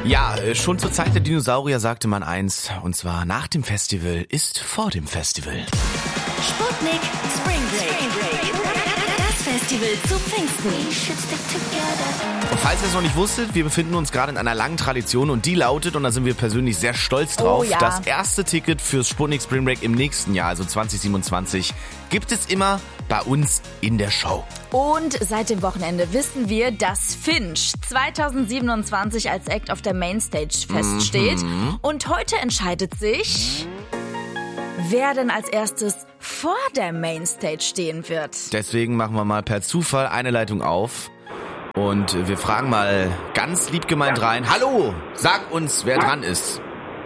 Ja, schon zur Zeit der Dinosaurier sagte man eins, und zwar nach dem Festival ist vor dem Festival. Sputnik Spring Break. Das Festival zu Pfingsten. Und falls ihr es noch nicht wusstet, wir befinden uns gerade in einer langen Tradition und die lautet, und da sind wir persönlich sehr stolz drauf, das erste Ticket fürs Sputnik Spring Break im nächsten Jahr, also 2027, gibt es immer bei uns in der Show. Und seit dem Wochenende wissen wir, dass Finch 2027 als Act auf der Mainstage feststeht. Und heute entscheidet sich, wer denn als erstes vor der Mainstage stehen wird. Deswegen machen wir mal per Zufall eine Leitung auf und wir fragen mal ganz lieb gemeint rein. Hallo, sag uns, wer dran ist.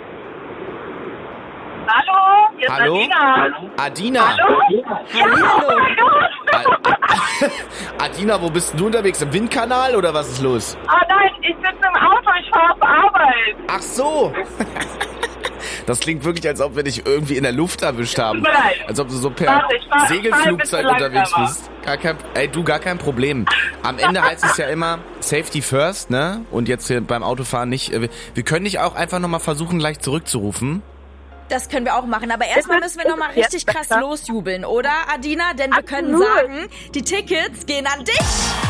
Hallo, hier ist Hallo? Adina. Adina. Hallo. Adina, wo bist du unterwegs? Im Windkanal oder was ist los? Ah nein, ich sitze im Auto, ich fahre auf Arbeit. Ach so. Das klingt wirklich, als ob wir dich irgendwie in der Luft erwischt haben. Tut mir leid. Als ob du so per Warte, ich fahr Segelflugzeug ein bisschen unterwegs langsamer. bist. Gar kein Problem. Am Ende heißt es ja immer Safety first, ne? Und jetzt hier beim Autofahren nicht. Wir können dich auch einfach nochmal versuchen, gleich zurückzurufen. Das können wir auch machen, aber erstmal müssen wir nochmal richtig krass losjubeln, oder Adina? Denn wir können Absolut. sagen, die Tickets gehen an dich.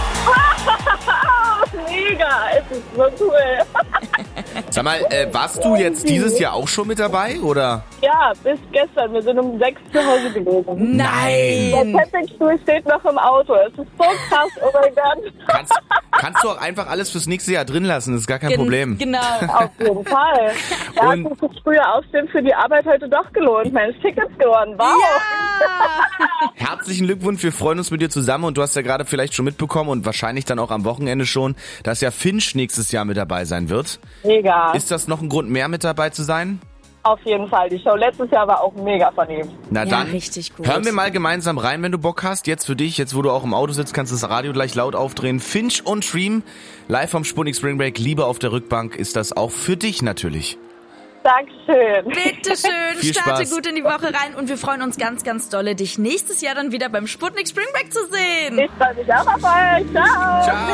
Mega, es ist so cool. Sag mal, warst du jetzt dieses Jahr auch schon mit dabei, oder? Ja, bis gestern. Wir sind um 6 zu Hause gewesen. Der Nein! Teppichstuhl steht noch im Auto. Es ist so krass, oh mein Gott. Kannst du auch einfach alles fürs nächste Jahr drin lassen, das ist gar kein Problem. Genau. Auf jeden Fall. Da hat Und- sich das frühe Aufstehen für die Arbeit heute doch gelohnt. Meine Tickets gewonnen. Wow. Herzlichen Glückwunsch, wir freuen uns mit dir zusammen und du hast ja gerade vielleicht schon mitbekommen und wahrscheinlich dann auch am Wochenende schon, dass ja Finch nächstes Jahr mit dabei sein wird. Mega. Ist das noch ein Grund mehr mit dabei zu sein? Auf jeden Fall. Die Show letztes Jahr war auch mega von ihm. Na Ja, dann, richtig gut. hören wir mal gemeinsam rein, wenn du Bock hast. Jetzt für dich, jetzt wo du auch im Auto sitzt, kannst du das Radio gleich laut aufdrehen. Finch und Dream, live vom Sputnik Spring Break, Liebe auf der Rückbank, ist das auch für dich natürlich. Dankeschön. Bitteschön, Viel starte Spaß. gut in die Woche rein und wir freuen uns ganz, ganz dolle, dich nächstes Jahr dann wieder beim Sputnik Spring Break zu sehen. Ich freue mich auch auf euch. Ciao. Ciao.